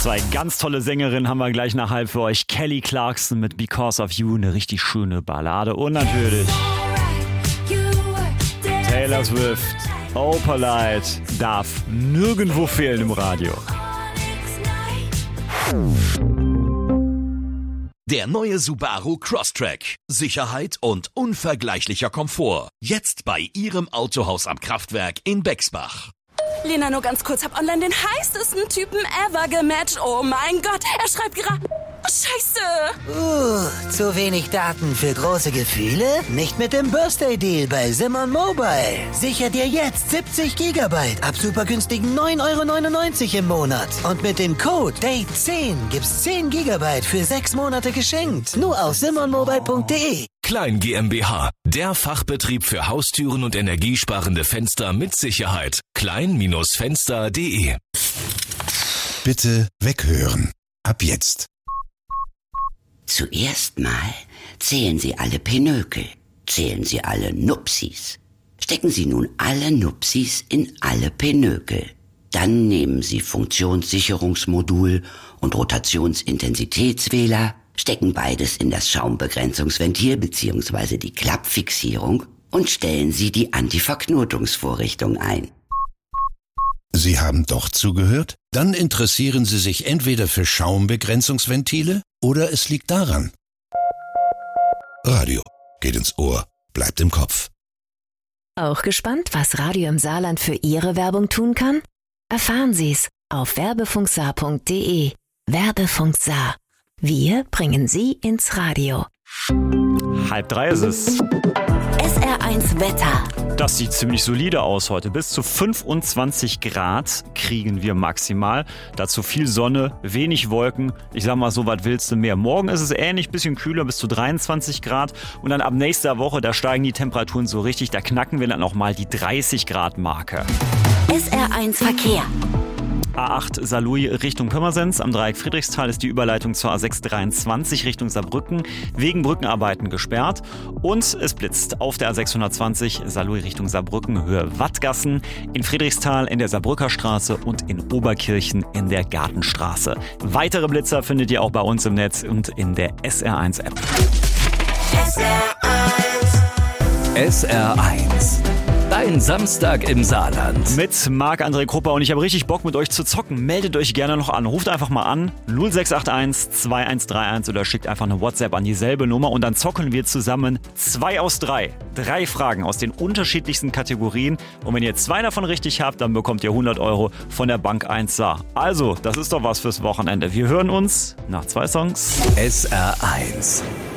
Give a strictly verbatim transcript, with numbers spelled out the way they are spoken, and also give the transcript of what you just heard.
Zwei ganz tolle Sängerinnen haben wir gleich nach halb für euch. Kelly Clarkson mit Because of You, eine richtig schöne Ballade. Und natürlich Taylor Swift, Opalite, darf nirgendwo fehlen im Radio. Der neue Subaru Crosstrek. Sicherheit und unvergleichlicher Komfort. Jetzt bei Ihrem Autohaus am Kraftwerk in Bexbach. Lena, nur ganz kurz, hab online den heißesten Typen ever gematcht. Oh mein Gott, er schreibt gerade... Oh, Scheiße! Uh, zu wenig Daten für große Gefühle? Nicht mit dem Birthday Deal bei Simon Mobile. Sicher dir jetzt siebzig Gigabyte ab super günstigen neun Euro neunundneunzig im Monat. Und mit dem Code Date zehn gibt's zehn Gigabyte für sechs Monate geschenkt. Nur auf simon mobile punkt de. Klein GmbH, der Fachbetrieb für Haustüren und energiesparende Fenster mit Sicherheit. klein Fenster punkt de. Bitte weghören. Ab jetzt. Zuerst mal zählen Sie alle Pinökel, zählen Sie alle Nupsis. Stecken Sie nun alle Nupsis in alle Pinökel. Dann nehmen Sie Funktionssicherungsmodul und Rotationsintensitätswähler, stecken beides in das Schaumbegrenzungsventil bzw. die Klappfixierung und stellen Sie die Antiverknotungsvorrichtung ein. Sie haben doch zugehört? Dann interessieren Sie sich entweder für Schaumbegrenzungsventile oder es liegt daran. Radio geht ins Ohr, bleibt im Kopf. Auch gespannt, was Radio im Saarland für Ihre Werbung tun kann? Erfahren Sie's auf werbefunksaar punkt de. Werbefunk Saar. Wir bringen Sie ins Radio. Halb drei ist es. S R eins Wetter. Das sieht ziemlich solide aus heute. Bis zu fünfundzwanzig Grad kriegen wir maximal. Dazu viel Sonne, wenig Wolken. Ich sag mal so, was willst du mehr? Morgen ist es ähnlich, bisschen kühler, bis zu dreiundzwanzig Grad. Und dann ab nächster Woche, da steigen die Temperaturen so richtig. Da knacken wir dann auch mal die dreißig Grad Marke. S R eins Verkehr. A acht Saarlouis Richtung Pirmasens. Am Dreieck Friedrichsthal ist die Überleitung zur A sechs dreiundzwanzig Richtung Saarbrücken wegen Brückenarbeiten gesperrt. Und es blitzt auf der A sechshundertzwanzig Saarlouis Richtung Saarbrücken Höhe Wattgassen, in Friedrichsthal in der Saarbrücker Straße und in Oberkirchen in der Gartenstraße. Weitere Blitzer findet ihr auch bei uns im Netz und in der S R eins App. S R eins. S R eins. Dein Samstag im Saarland. Mit Marc-André Krupper und ich habe richtig Bock mit euch zu zocken. Meldet euch gerne noch an. Ruft einfach mal an null sechs acht eins zwei eins drei eins oder schickt einfach eine WhatsApp an dieselbe Nummer und dann zocken wir zusammen zwei aus drei. Drei Fragen aus den unterschiedlichsten Kategorien und wenn ihr zwei davon richtig habt, dann bekommt ihr hundert Euro von der Bank eins Saar. Also, das ist doch was fürs Wochenende. Wir hören uns nach zwei Songs. S R eins.